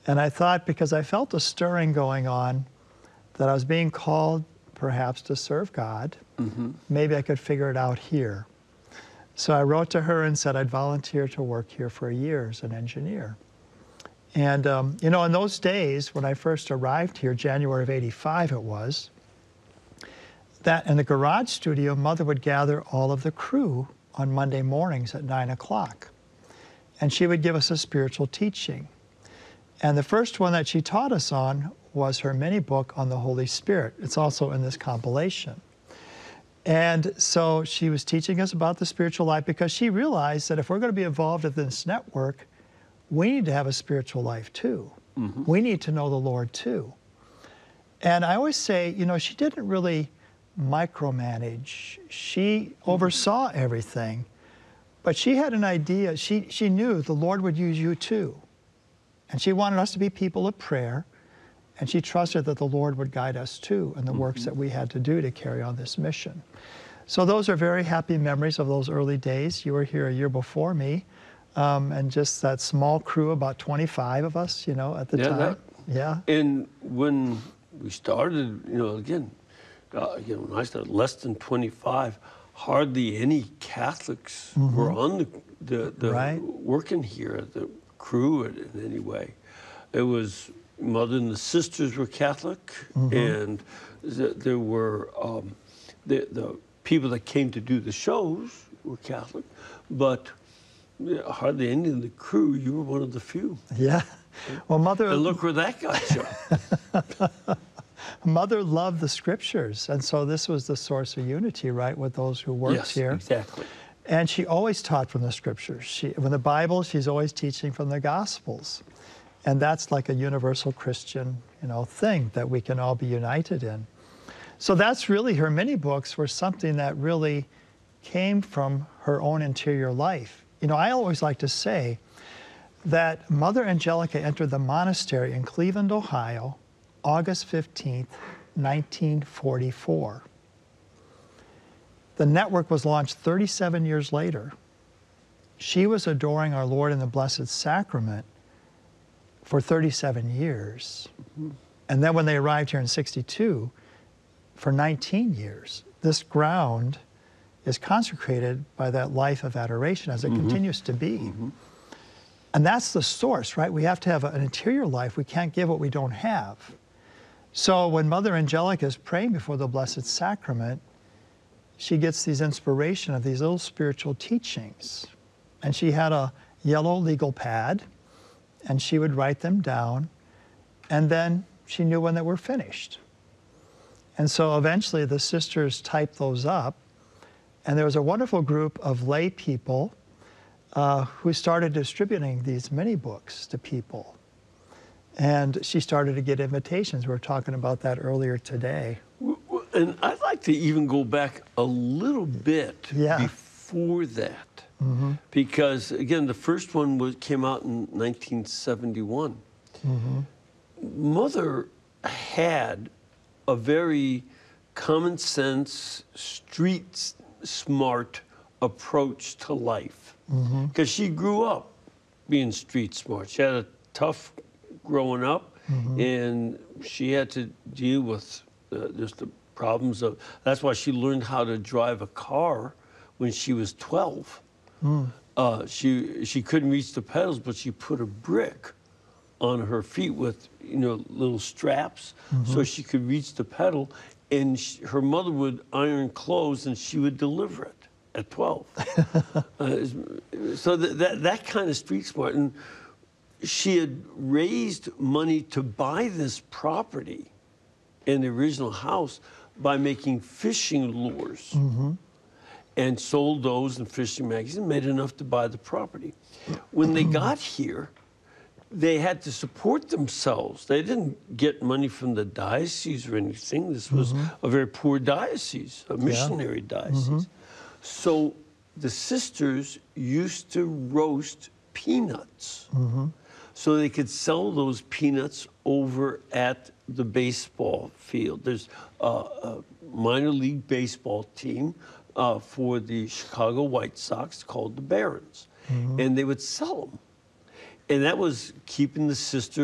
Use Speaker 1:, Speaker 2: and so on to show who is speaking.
Speaker 1: And I thought, because I felt a stirring going on, that I was being called perhaps to serve God. Maybe I could figure it out here. So I wrote to her and said I'd volunteer to work here for a year as an engineer. And, you know, in those days, when I first arrived here, January of '85 it was, that in the garage studio, Mother would gather all of the crew on Monday mornings at 9 o'clock. And she would give us a spiritual teaching. And the first one that she taught us on was her mini book on the Holy Spirit. It's also in this compilation. And so she was teaching us about the spiritual life, because she realized that if we're going to be involved in this network, we need to have a spiritual life too. We need to know the Lord too. And I always say, you know, she didn't really micromanage. She oversaw everything, but she had an idea. She knew the Lord would use you too. And she wanted us to be people of prayer, and she trusted that the Lord would guide us too in the works that we had to do to carry on this mission. So those are very happy memories of those early days. You were here a year before me, and just that small crew, about 25 of us, you know, at the time.
Speaker 2: And when we started, you know, again, when I started, less than 25, hardly any Catholics were on the working here, the crew in any way. It was Mother and the sisters were Catholic, and there were the people that came to do the shows were Catholic, but hardly any of the crew. You were one of the few.
Speaker 1: Yeah. Well, Mother...
Speaker 2: And look where that got you.
Speaker 1: Mother loved the scriptures, and so this was the source of unity, right, with those who worked here.
Speaker 2: Yes, exactly.
Speaker 1: And she always taught from the scriptures. From the Bible, she's always teaching from the Gospels. And that's like a universal Christian, you know, thing that we can all be united in. So that's really, her mini books were something that really came from her own interior life. You know, I always like to say that Mother Angelica entered the monastery in Cleveland, Ohio, August 15th, 1944. The network was launched 37 years later. She was adoring our Lord in the Blessed Sacrament for 37 years. And then when they arrived here in '62, for 19 years, this ground is consecrated by that life of adoration, as it continues to be. And that's the source, right? We have to have an interior life. We can't give what we don't have. So when Mother Angelica is praying before the Blessed Sacrament, she gets these inspiration of these little spiritual teachings. And she had a yellow legal pad, and she would write them down, and then she knew when they were finished. And so eventually the sisters typed those up, and there was a wonderful group of lay people who started distributing these mini books to people. And she started to get invitations. We were talking about that earlier today.
Speaker 2: And I'd like to even go back a little bit before that. Because, again, the first one came out in 1971. Mother had a very common sense, street smart approach to life. Because she grew up being street smart. She had a tough growing up, and she had to deal with just the problems of... That's why she learned how to drive a car when she was 12. She couldn't reach the pedals, but she put a brick on her feet with, you know, little straps, so she could reach the pedal. And her mother would iron clothes, and she would deliver it at 12. So that kind of street smart. And she had raised money to buy this property in the original house by making fishing lures. And sold those in fishing magazines, made enough to buy the property. When they got here, they had to support themselves. They didn't get money from the diocese or anything. This was a very poor diocese, a missionary diocese. So the sisters used to roast peanuts so they could sell those peanuts over at the baseball field. There's a minor league baseball team for the Chicago White Sox called the Barons. And they would sell them. And that was keeping the sisters